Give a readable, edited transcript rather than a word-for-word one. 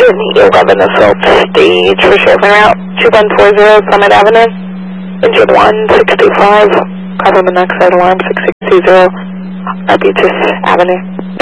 engine 11 assault stage for Sherman route 2140 Summit Avenue. Engine 165, carbon monoxide alarm 6620, Arbutus Avenue.